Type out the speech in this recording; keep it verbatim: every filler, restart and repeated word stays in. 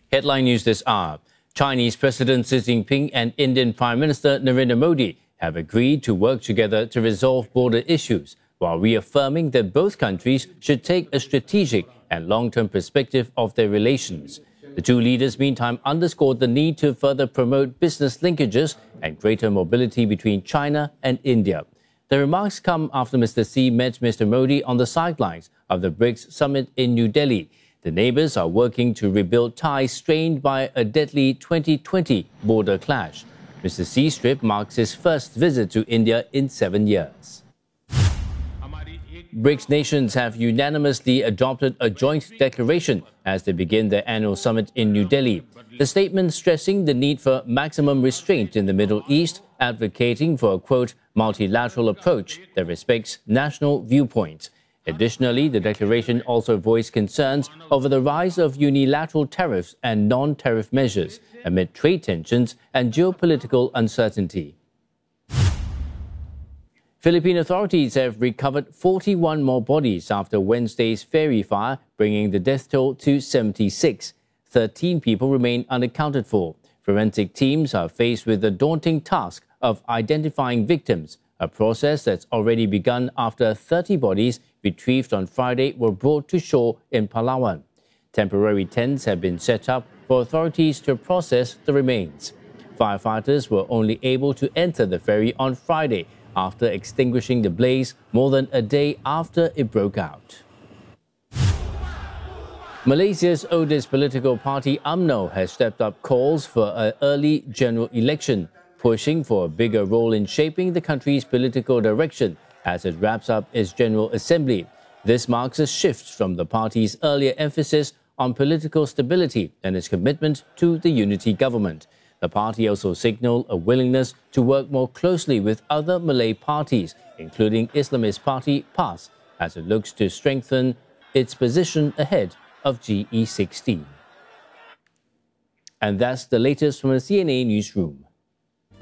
Headline news this hour. Chinese President Xi Jinping and Indian Prime Minister Narendra Modi have agreed to work together to resolve border issues, while reaffirming that both countries should take a strategic and long-term perspective of their relations. The two leaders, meantime, underscored the need to further promote business linkages and greater mobility between China and India. The remarks come after Mister Xi met Mister Modi on the sidelines of the BRICS summit in New Delhi. The neighbors are working to rebuild ties strained by a deadly twenty twenty border clash. Mister Xi's trip marks his first visit to India in seven years. BRICS nations have unanimously adopted a joint declaration as they begin their annual summit in New Delhi. The statement stressing the need for maximum restraint in the Middle East, advocating for a, quote, multilateral approach that respects national viewpoints. Additionally, the declaration also voiced concerns over the rise of unilateral tariffs and non-tariff measures amid trade tensions and geopolitical uncertainty. Philippine authorities have recovered forty-one more bodies after Wednesday's ferry fire, bringing the death toll to seventy-six. thirteen people remain unaccounted for. Forensic teams are faced with the daunting task of identifying victims, a process that's already begun after thirty bodies retrieved on Friday were brought to shore in Palawan. Temporary tents have been set up for authorities to process the remains. Firefighters were only able to enter the ferry on Friday after extinguishing the blaze more than a day after it broke out. Malaysia's oldest political party, U M N O, has stepped up calls for an early general election, pushing for a bigger role in shaping the country's political direction as it wraps up its General Assembly. This marks a shift from the party's earlier emphasis on political stability and its commitment to the unity government. The party also signaled a willingness to work more closely with other Malay parties, including Islamist party P A S, as it looks to strengthen its position ahead of G E sixteen. And that's the latest from the C N A Newsroom.